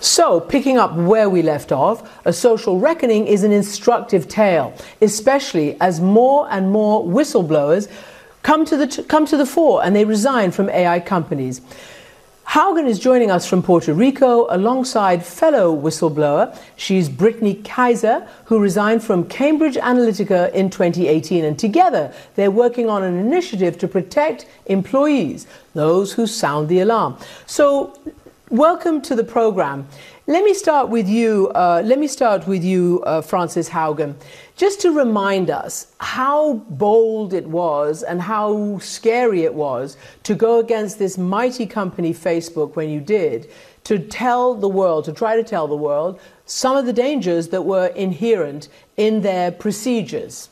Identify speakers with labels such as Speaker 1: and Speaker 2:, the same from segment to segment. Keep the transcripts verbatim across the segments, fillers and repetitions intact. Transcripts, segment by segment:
Speaker 1: So, picking up where we left off, A Social Reckoning is an instructive tale, especially as more and more whistleblowers come to the, come to the fore and they resign from A I companies. Haugen is joining us from Puerto Rico alongside fellow whistleblower. She's Brittany Kaiser, who resigned from Cambridge Analytica in twenty eighteen. And together, they're working on an initiative to protect employees, those who sound the alarm. So, welcome to the program. Let me start with you. Uh, let me start with you, uh, Frances Haugen, just to remind us how bold it was and how scary it was to go against this mighty company, Facebook, when you did, to tell the world, to try to tell the world some of the dangers that were inherent in their procedures.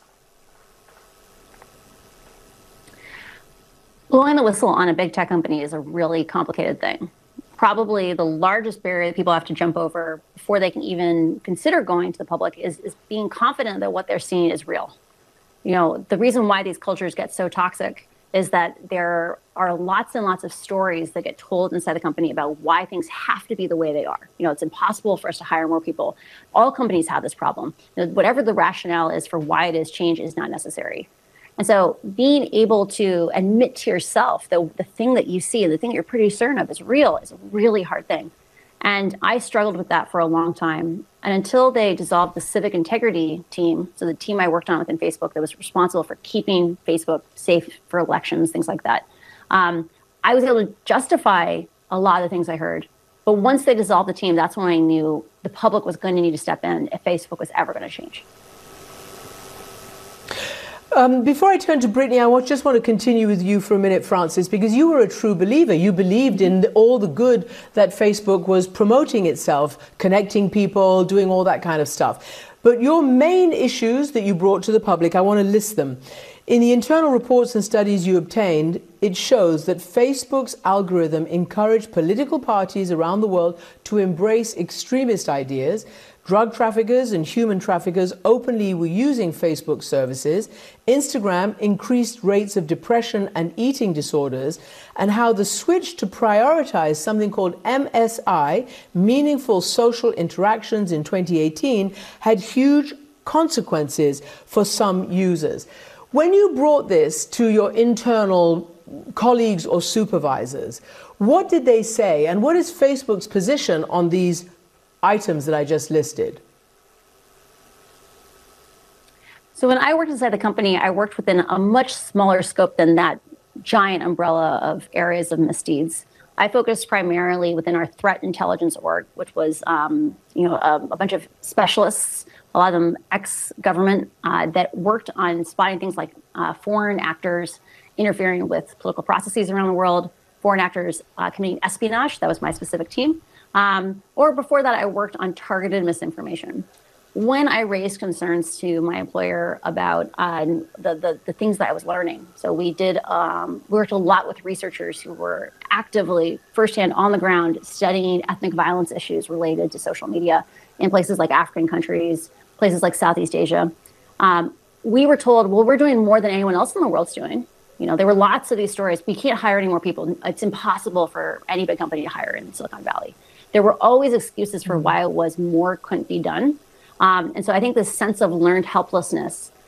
Speaker 2: Blowing the whistle on a big tech company is a really complicated thing. Probably the largest barrier that people have to jump over before they can even consider going to the public is, is being confident that what they're seeing is real. You know, the reason why these cultures get so toxic is that there are lots and lots of stories that get told inside the company about why things have to be the way they are. You know, it's impossible for us to hire more people. All companies have this problem. You know, whatever the rationale is for why it is, change is not necessary. And so being able to admit to yourself that the thing that you see, the thing you're pretty certain of is real is a really hard thing. And I struggled with that for a long time. And until they dissolved the civic integrity team, so the team I worked on within Facebook that was responsible for keeping Facebook safe for elections, things like that, um, I was able to justify a lot of the things I heard. But once they dissolved the team, that's when I knew the public was going to need to step in if Facebook was ever going to change.
Speaker 1: Um, before I turn to Brittany, I just want to continue with you for a minute, Frances, because you were a true believer. You believed in the, all the good that Facebook was promoting itself, connecting people, doing all that kind of stuff. But your main issues that you brought to the public, I want to list them. In the internal reports and studies you obtained, it shows that Facebook's algorithm encouraged political parties around the world to embrace extremist ideas. Drug traffickers and human traffickers openly were using Facebook services. Instagram increased rates of depression and eating disorders, and how the switch to prioritize something called M S I, meaningful social interactions, in twenty eighteen had huge consequences for some users. When you brought this to your internal colleagues or supervisors, what did they say, and what is Facebook's position on these items that I just listed?
Speaker 2: So when I worked inside the company, I worked within a much smaller scope than that giant umbrella of areas of misdeeds. I focused primarily within our threat intelligence org, which was um, you know, a, a bunch of specialists, a lot of them ex-government, uh, that worked on spotting things like uh, foreign actors interfering with political processes around the world, foreign actors uh, committing espionage. That was my specific team. Um, or before that, I worked on targeted misinformation. When I raised concerns to my employer about uh, the, the, the things that I was learning, so we did, um, we worked a lot with researchers who were actively, firsthand, on the ground, studying ethnic violence issues related to social media in places like African countries, places like Southeast Asia. Um, we were told, well, we're doing more than anyone else in the world's doing. You know, there were lots of these stories. We can't hire any more people. It's impossible for any big company to hire in Silicon Valley. There were always excuses for why it was more couldn't be done. Um, and so I think this sense of learned helplessness